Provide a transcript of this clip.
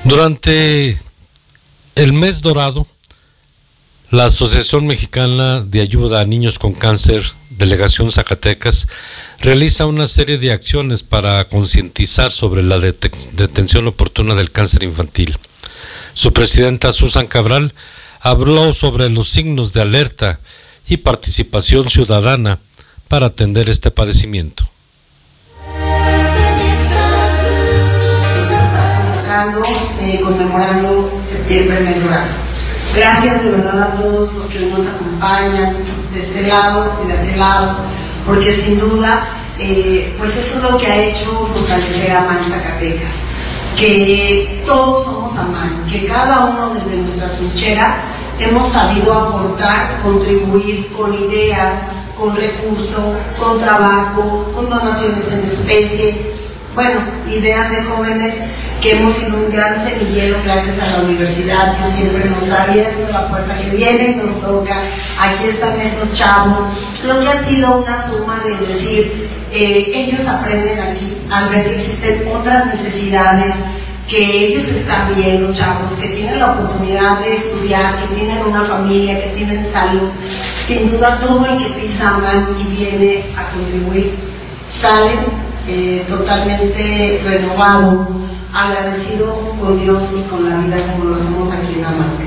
Durante el mes dorado, la Asociación Mexicana de Ayuda a Niños con Cáncer, Delegación Zacatecas, realiza una serie de acciones para concientizar sobre la detención oportuna del cáncer infantil. Su presidenta, Susan Cabral, habló sobre los signos de alerta y participación ciudadana para atender este padecimiento. Conmemorando septiembre, mes dorado. Gracias de verdad a todos los que nos acompañan de este lado y de aquel lado, porque sin duda, pues eso es lo que ha hecho fortalecer a AMAN Zacatecas, que todos somos AMAN, que cada uno desde nuestra trinchera hemos sabido aportar, contribuir con ideas, con recursos, con trabajo, con donaciones en especie, bueno, ideas de jóvenes que hemos sido un gran semillero gracias a la universidad que siempre nos ha abierto la puerta, que viene, nos toca, aquí están estos chavos. Creo que ha sido una suma de decir, ellos aprenden aquí al ver que existen otras necesidades, que ellos están bien, los chavos, que tienen la oportunidad de estudiar, que tienen una familia, que tienen salud. Sin duda todo el que pisa AMAN y viene a contribuir salen totalmente renovado, agradecido con Dios y con la vida como lo hacemos aquí en AMAN.